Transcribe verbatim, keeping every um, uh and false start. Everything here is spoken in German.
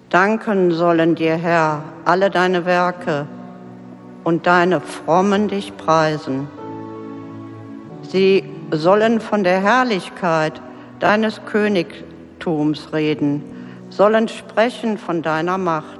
Danken sollen dir, Herr, alle deine Werke und deine Frommen dich preisen. Sie sollen von der Herrlichkeit deines Königtums reden, sollen sprechen von deiner Macht.